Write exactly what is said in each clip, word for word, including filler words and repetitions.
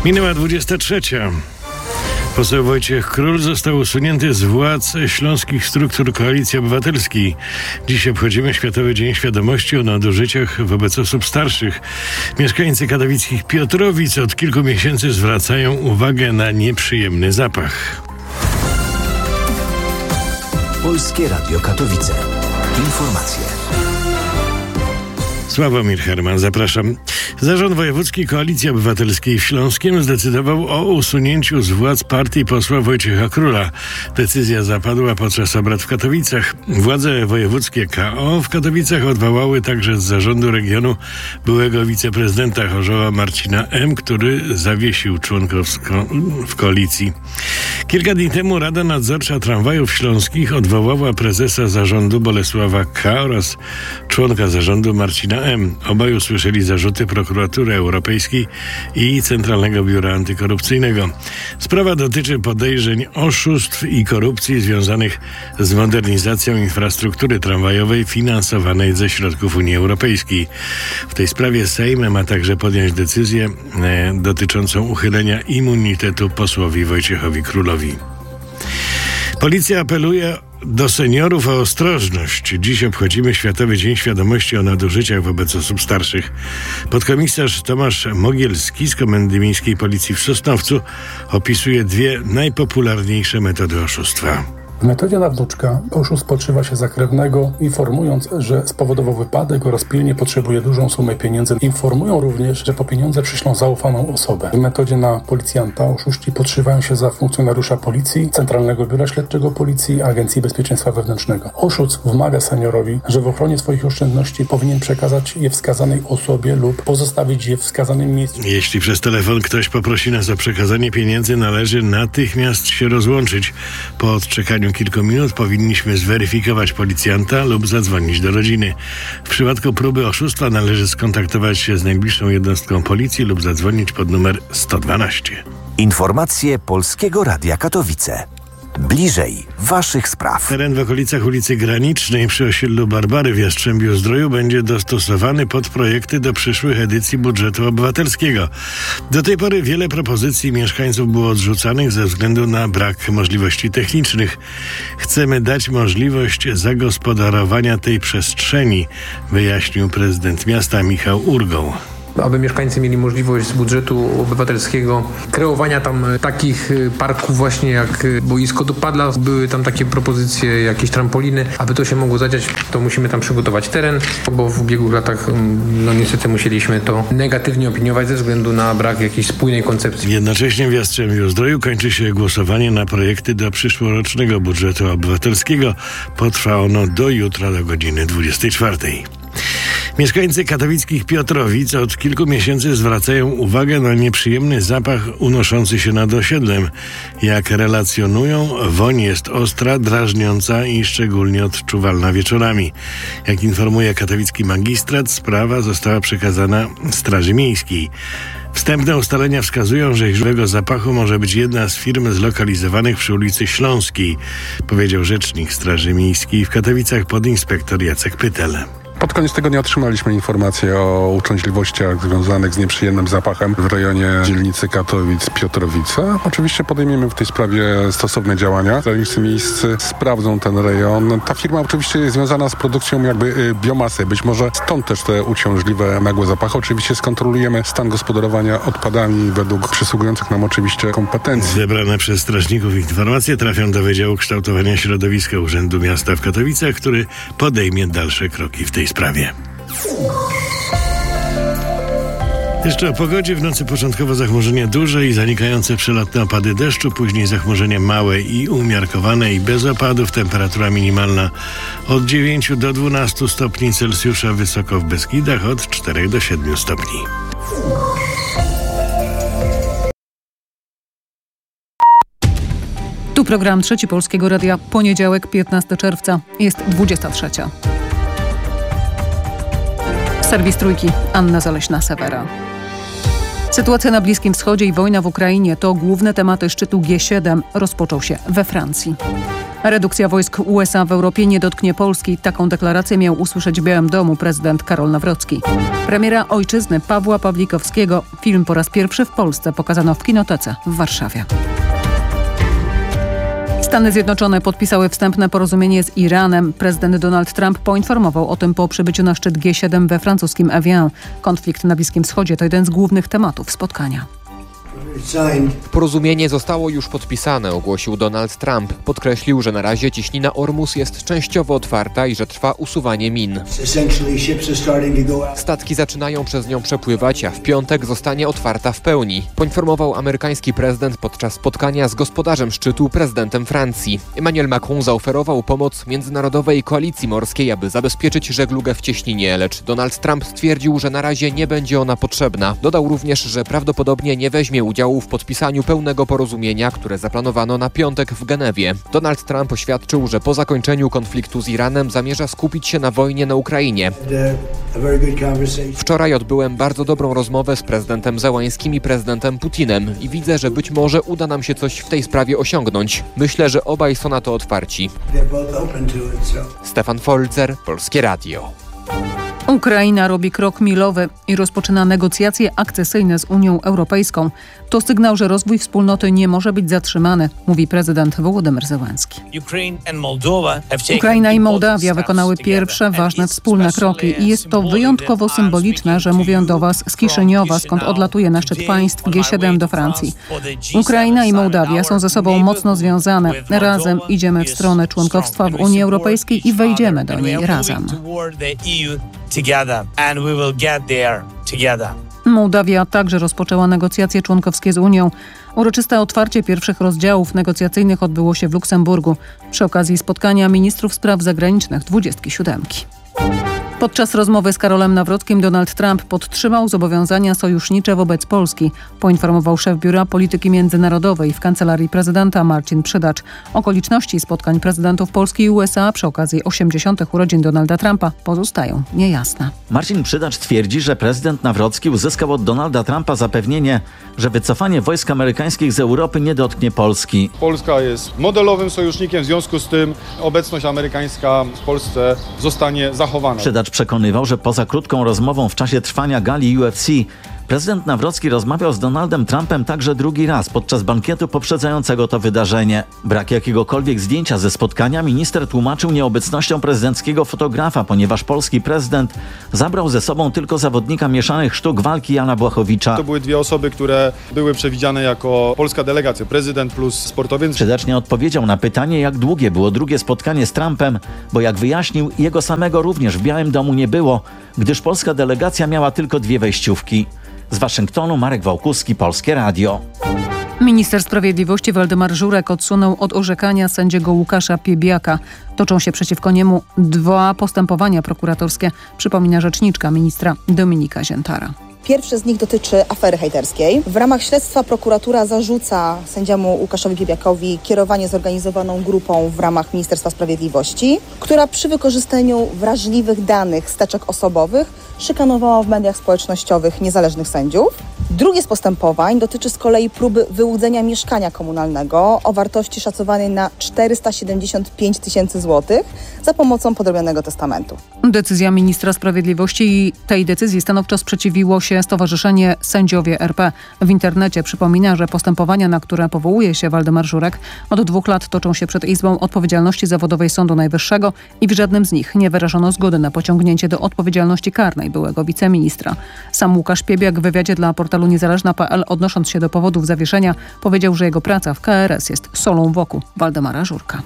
Minęła dwudziesta trzecia. Poseł Wojciech Król został usunięty z władz śląskich struktur Koalicji Obywatelskiej. Dziś obchodzimy Światowy Dzień Świadomości o nadużyciach wobec osób starszych. Mieszkańcy katowickich Piotrowic od kilku miesięcy zwracają uwagę na nieprzyjemny zapach. Polskie Radio Katowice. Informacje. Sławomir Herman, zapraszam. Zarząd Wojewódzki Koalicji Obywatelskiej w Śląskiem zdecydował o usunięciu z władz partii posła Wojciecha Króla. Decyzja zapadła podczas obrad w Katowicach. Władze wojewódzkie K O w Katowicach odwołały także z zarządu regionu byłego wiceprezydenta Chorzoła Marcina M., który zawiesił członkowsko w koalicji. Kilka dni temu Rada Nadzorcza Tramwajów Śląskich odwołała prezesa zarządu Bolesława K. oraz członka zarządu Marcina M. Obaj usłyszeli zarzuty Prokuratury Europejskiej i Centralnego Biura Antykorupcyjnego. Sprawa dotyczy podejrzeń oszustw i korupcji związanych z modernizacją infrastruktury tramwajowej finansowanej ze środków Unii Europejskiej. W tej sprawie Sejm ma także podjąć decyzję e, dotyczącą uchylenia immunitetu posłowi Wojciechowi Królowi. Policja apeluje do seniorów o ostrożność. Dziś obchodzimy Światowy Dzień Świadomości o nadużyciach wobec osób starszych. Podkomisarz Tomasz Mogielski z Komendy Miejskiej Policji w Sosnowcu opisuje dwie najpopularniejsze metody oszustwa. W metodzie na wnuczka oszust podszywa się za krewnego, informując, że spowodował wypadek oraz pilnie potrzebuje dużą sumę pieniędzy. Informują również, że po pieniądze przyślą zaufaną osobę. W metodzie na policjanta oszuści podszywają się za funkcjonariusza policji, Centralnego Biura Śledczego Policji, Agencji Bezpieczeństwa Wewnętrznego. Oszust wmaga seniorowi, że w ochronie swoich oszczędności powinien przekazać je wskazanej osobie lub pozostawić je w wskazanym miejscu. Jeśli przez telefon ktoś poprosi nas o przekazanie pieniędzy, należy natychmiast się rozłączyć. Po odczekaniu kilku minut powinniśmy zweryfikować policjanta lub zadzwonić do rodziny. W przypadku próby oszustwa należy skontaktować się z najbliższą jednostką policji lub zadzwonić pod numer sto dwanaście. Informacje Polskiego Radia Katowice. Bliżej waszych spraw. Teren w okolicach ulicy Granicznej przy osiedlu Barbary w Jastrzębiu-Zdroju będzie dostosowany pod projekty do przyszłych edycji budżetu obywatelskiego. Do tej pory wiele propozycji mieszkańców było odrzucanych ze względu na brak możliwości technicznych. Chcemy dać możliwość zagospodarowania tej przestrzeni, wyjaśnił prezydent miasta Michał Urgoł. Aby mieszkańcy mieli możliwość z budżetu obywatelskiego kreowania tam takich parków właśnie jak boisko do padla. Były tam takie propozycje, jakieś trampoliny. Aby to się mogło zadziać, to musimy tam przygotować teren, bo w ubiegłych latach no niestety musieliśmy to negatywnie opiniować ze względu na brak jakiejś spójnej koncepcji. Jednocześnie w Jastrzębiu-Zdroju kończy się głosowanie na projekty do przyszłorocznego budżetu obywatelskiego. Potrwa ono do jutra do godziny dwudziestej czwartej. Mieszkańcy katowickich Piotrowic od kilku miesięcy zwracają uwagę na nieprzyjemny zapach unoszący się nad osiedlem. Jak relacjonują, woń jest ostra, drażniąca i szczególnie odczuwalna wieczorami. Jak informuje katowicki magistrat, sprawa została przekazana Straży Miejskiej. Wstępne ustalenia wskazują, że źródłem zapachu może być jedna z firm zlokalizowanych przy ulicy Śląskiej, powiedział rzecznik Straży Miejskiej w Katowicach podinspektor Jacek Pytel. Pod koniec tygodnia otrzymaliśmy informacje o uciążliwościach związanych z nieprzyjemnym zapachem w rejonie dzielnicy Katowic-Piotrowice. Oczywiście podejmiemy w tej sprawie stosowne działania. Zajęci miejscy sprawdzą ten rejon. Ta firma oczywiście jest związana z produkcją jakby biomasy. Być może stąd też te uciążliwe nagłe zapachy. Oczywiście skontrolujemy stan gospodarowania odpadami według przysługujących nam oczywiście kompetencji. Zebrane przez strażników informacje trafią do Wydziału Kształtowania Środowiska Urzędu Miasta w Katowicach, który podejmie dalsze kroki w tej sprawie. Jeszcze o pogodzie. W nocy początkowo zachmurzenie duże i zanikające przelotne opady deszczu, później zachmurzenie małe i umiarkowane i bez opadów. Temperatura minimalna od dziewięciu do dwunastu stopni Celsjusza, wysoko w Beskidach od czterech do siedmiu stopni. Tu program Trzeci Polskiego Radia. Poniedziałek, piętnastego czerwca. Jest dwudziesta trzecia. Serwis Trójki. Anna Zaleśna-Sewera. Sytuacja na Bliskim Wschodzie i wojna w Ukrainie to główne tematy szczytu G siedem. Rozpoczął się we Francji. Redukcja wojsk U S A w Europie nie dotknie Polski. Taką deklarację miał usłyszeć w Białym Domu prezydent Karol Nawrocki. Premiera Ojczyzny Pawła Pawlikowskiego. Film po raz pierwszy w Polsce pokazano w Kinotece w Warszawie. Stany Zjednoczone podpisały wstępne porozumienie z Iranem. Prezydent Donald Trump poinformował o tym po przybyciu na szczyt G siedem we francuskim Evian. Konflikt na Bliskim Wschodzie to jeden z głównych tematów spotkania. Porozumienie zostało już podpisane, ogłosił Donald Trump. Podkreślił, że na razie cieśnina Ormus jest częściowo otwarta i że trwa usuwanie min. Statki zaczynają przez nią przepływać, a w piątek zostanie otwarta w pełni, poinformował amerykański prezydent podczas spotkania z gospodarzem szczytu, prezydentem Francji. Emmanuel Macron zaoferował pomoc międzynarodowej koalicji morskiej, aby zabezpieczyć żeglugę w cieśninie, lecz Donald Trump stwierdził, że na razie nie będzie ona potrzebna. Dodał również, że prawdopodobnie nie weźmie udziału w podpisaniu pełnego porozumienia, które zaplanowano na piątek w Genewie. Donald Trump oświadczył, że po zakończeniu konfliktu z Iranem zamierza skupić się na wojnie na Ukrainie. Wczoraj odbyłem bardzo dobrą rozmowę z prezydentem Zełańskim i prezydentem Putinem i widzę, że być może uda nam się coś w tej sprawie osiągnąć. Myślę, że obaj są na to otwarci. Stefan Folzer, Polskie Radio. Ukraina robi krok milowy i rozpoczyna negocjacje akcesyjne z Unią Europejską. To sygnał, że rozwój wspólnoty nie może być zatrzymany, mówi prezydent Wołodymyr Zełenski. Ukraina i Mołdawia wykonały pierwsze ważne wspólne kroki i jest to wyjątkowo symboliczne, że mówię do Was z Kiszyniowa, skąd odlatuje na szczyt państw G siedem do Francji. Ukraina i Mołdawia są ze sobą mocno związane. Razem idziemy w stronę członkostwa w Unii Europejskiej i wejdziemy do niej razem. Mołdawia także rozpoczęła negocjacje członkowskie z Unią. Uroczyste otwarcie pierwszych rozdziałów negocjacyjnych odbyło się w Luksemburgu przy okazji spotkania ministrów spraw zagranicznych dwudziestki siódemki. Podczas rozmowy z Karolem Nawrockim Donald Trump podtrzymał zobowiązania sojusznicze wobec Polski, poinformował szef Biura Polityki Międzynarodowej w Kancelarii Prezydenta Marcin Przydacz. Okoliczności spotkań prezydentów Polski i U S A przy okazji osiemdziesiątych urodzin Donalda Trumpa pozostają niejasne. Marcin Przydacz twierdzi, że prezydent Nawrocki uzyskał od Donalda Trumpa zapewnienie, że wycofanie wojsk amerykańskich z Europy nie dotknie Polski. Polska jest modelowym sojusznikiem, w związku z tym obecność amerykańska w Polsce zostanie zachowana. Przydacz przekonywał, że poza krótką rozmową w czasie trwania gali U F C prezydent Nawrocki rozmawiał z Donaldem Trumpem także drugi raz podczas bankietu poprzedzającego to wydarzenie. Brak jakiegokolwiek zdjęcia ze spotkania minister tłumaczył nieobecnością prezydenckiego fotografa, ponieważ polski prezydent zabrał ze sobą tylko zawodnika mieszanych sztuk walki Jana Błachowicza. To były dwie osoby, które były przewidziane jako polska delegacja, prezydent plus sportowiec. Przydacz nie odpowiedział na pytanie, jak długie było drugie spotkanie z Trumpem, bo jak wyjaśnił, jego samego również w Białym Domu nie było, gdyż polska delegacja miała tylko dwie wejściówki. Z Waszyngtonu Marek Wałkuski, Polskie Radio. Minister Sprawiedliwości Waldemar Żurek odsunął od orzekania sędziego Łukasza Piebiaka. Toczą się przeciwko niemu dwa postępowania prokuratorskie, przypomina rzeczniczka ministra Dominika Ziętara. Pierwszy z nich dotyczy afery hejterskiej. W ramach śledztwa prokuratura zarzuca sędziemu Łukaszowi Piebiakowi kierowanie zorganizowaną grupą w ramach Ministerstwa Sprawiedliwości, która przy wykorzystaniu wrażliwych danych z teczek osobowych szykanowała w mediach społecznościowych niezależnych sędziów. Drugie z postępowań dotyczy z kolei próby wyłudzenia mieszkania komunalnego o wartości szacowanej na czterysta siedemdziesiąt pięć tysięcy złotych za pomocą podrobionego testamentu. Decyzja ministra sprawiedliwości i tej decyzji stanowczo sprzeciwiło się Stowarzyszenie Sędziowie R P. W internecie przypomina, że postępowania, na które powołuje się Waldemar Żurek, od dwóch lat toczą się przed Izbą Odpowiedzialności Zawodowej Sądu Najwyższego i w żadnym z nich nie wyrażono zgody na pociągnięcie do odpowiedzialności karnej byłego wiceministra. Sam Łukasz Piebiak w wywiadzie dla portalu niezależna kropka p l, odnosząc się do powodów zawieszenia, powiedział, że jego praca w K R S jest solą wokół Waldemara Żurka.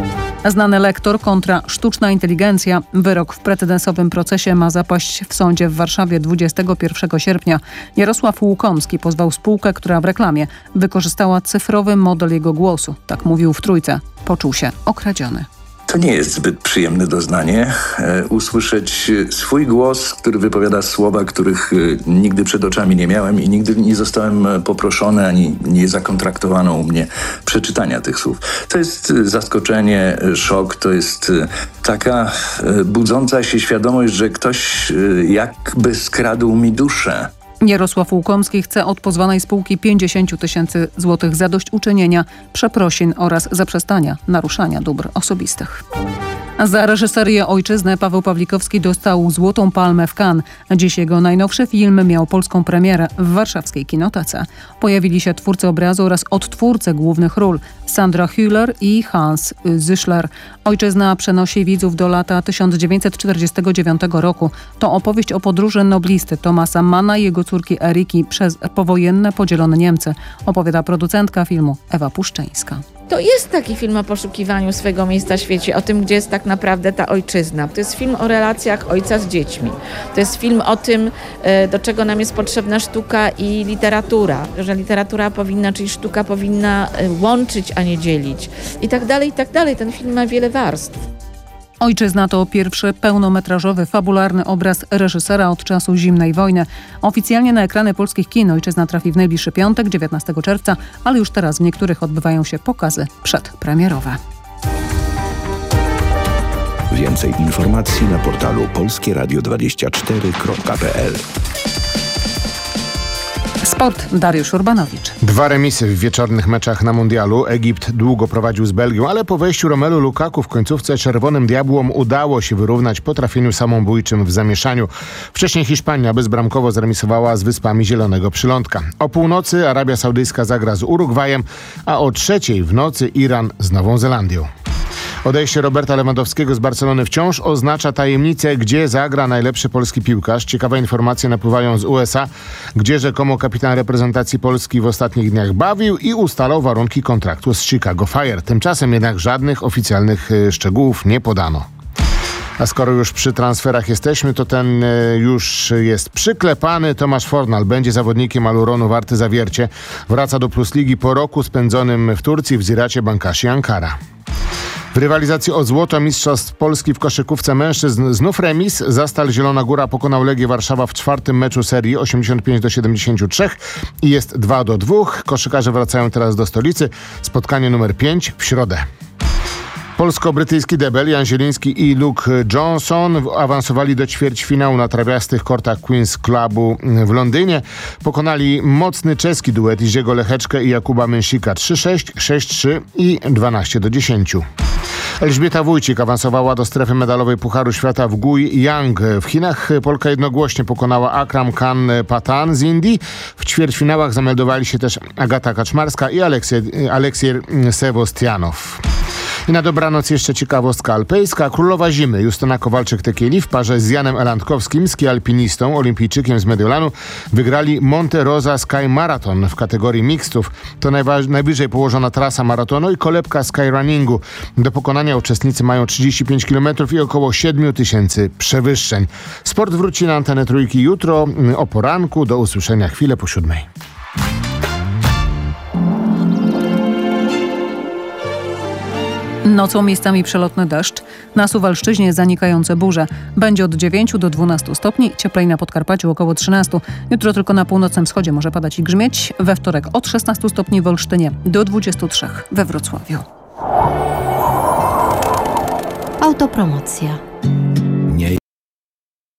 Znany lektor kontra sztuczna inteligencja. Wyrok w precedensowym procesie ma zapaść w sądzie w Warszawie dwudziestego pierwszego sierpnia. Jarosław Łukomski pozwał spółkę, która w reklamie wykorzystała cyfrowy model jego głosu. Tak mówił w Trójce. Poczuł się okradziony. To nie jest zbyt przyjemne doznanie, e, usłyszeć swój głos, który wypowiada słowa, których e, nigdy przed oczami nie miałem i nigdy nie zostałem poproszony, ani nie zakontraktowano u mnie przeczytania tych słów. To jest zaskoczenie, szok, to jest e, taka e, budząca się świadomość, że ktoś e, jakby skradł mi duszę. Jarosław Łukomski chce od pozwanej spółki pięćdziesiąt tysięcy złotych zadośćuczynienia, przeprosin oraz zaprzestania naruszania dóbr osobistych. Za reżyserię Ojczyzny Paweł Pawlikowski dostał Złotą Palmę w Cannes. Dziś jego najnowszy film miał polską premierę w warszawskiej Kinotece. Pojawili się twórcy obrazu oraz odtwórcy głównych ról Sandra Hüller i Hans Züßler. Ojczyzna przenosi widzów do lata tysiąc dziewięćset czterdziestego dziewiątego roku. To opowieść o podróży noblisty Thomasa Manna i jego córki Eriki przez powojenne podzielone Niemcy, opowiada producentka filmu Ewa Puszczyńska. To jest taki film o poszukiwaniu swojego miejsca w świecie, o tym, gdzie jest tak naprawdę ta ojczyzna. To jest film o relacjach ojca z dziećmi. To jest film o tym, do czego nam jest potrzebna sztuka i literatura. Że literatura powinna, czyli sztuka powinna łączyć, a nie dzielić. I tak dalej, i tak dalej. Ten film ma wiele warstw. Ojczyzna to pierwszy pełnometrażowy, fabularny obraz reżysera od czasu zimnej wojny. Oficjalnie na ekrany polskich kin Ojczyzna trafi w najbliższy piątek, dziewiętnastego czerwca, ale już teraz w niektórych odbywają się pokazy przedpremierowe. Więcej informacji na portalu polskie radio dwadzieścia cztery kropka p l. Sport, Dariusz Urbanowicz. Dwa remisy w wieczornych meczach na mundialu. Egipt długo prowadził z Belgią, ale po wejściu Romelu Lukaku w końcówce Czerwonym Diabłom udało się wyrównać po trafieniu samobójczym w zamieszaniu. Wcześniej Hiszpania bezbramkowo zremisowała z Wyspami Zielonego Przylądka. O północy Arabia Saudyjska zagra z Urugwajem, a o trzeciej w nocy Iran z Nową Zelandią. Odejście Roberta Lewandowskiego z Barcelony wciąż oznacza tajemnicę, gdzie zagra najlepszy polski piłkarz. Ciekawe informacje napływają z U S A, gdzie rzekomo kapitan reprezentacji Polski w ostatnich dniach bawił i ustalał warunki kontraktu z Chicago Fire. Tymczasem jednak żadnych oficjalnych szczegółów nie podano. A skoro już przy transferach jesteśmy, to ten już jest przyklepany. Tomasz Fornal będzie zawodnikiem Aluronu Warty Zawiercie. Wraca do Plus Ligi po roku spędzonym w Turcji w Ziracie Bankashi Ankara. W rywalizacji o złoto Mistrzostw Polski w koszykówce mężczyzn znów remis. Zastal Zielona Góra pokonał Legię Warszawa w czwartym meczu serii osiemdziesiąt pięć do siedemdziesięciu trzech i jest dwa do dwóch. Koszykarze wracają teraz do stolicy. Spotkanie numer pięć w środę. Polsko-brytyjski debel Jan Zieliński i Luke Johnson awansowali do ćwierćfinału na trawiastych kortach Queen's Clubu w Londynie. Pokonali mocny czeski duet Jiżego Lecheczkę i Jakuba Męsika trzy sześć, sześć trzy i dwanaście do dziesięciu. Elżbieta Wójcik awansowała do strefy medalowej Pucharu Świata w Guiyang. W Chinach Polka jednogłośnie pokonała Akram Khan Patan z Indii. W ćwierćfinałach zameldowali się też Agata Kaczmarska i Aleksiej, Aleksiej Sewostianow. I na dobranoc jeszcze ciekawostka alpejska. Królowa Zimy Justyna Kowalczyk-Tekieli w parze z Janem Elandkowskim, skialpinistą, olimpijczykiem z Mediolanu, wygrali Monte Rosa Sky Marathon w kategorii mixtów. To najwa- najwyżej położona trasa maratonu i kolebka skyrunningu. Do pokonania uczestnicy mają trzydzieści pięć kilometrów i około siedem tysięcy przewyższeń. Sport wróci na antenę Trójki jutro o poranku. Do usłyszenia chwilę po siódmej. Nocą miejscami przelotny deszcz, na Suwalszczyźnie zanikające burze. Będzie od dziewięciu do dwunastu stopni, cieplej na Podkarpaciu około trzynastu. Jutro tylko na północnym wschodzie może padać i grzmieć. We wtorek od szesnastu stopni w Olsztynie do dwudziestu trzech we Wrocławiu. Autopromocja.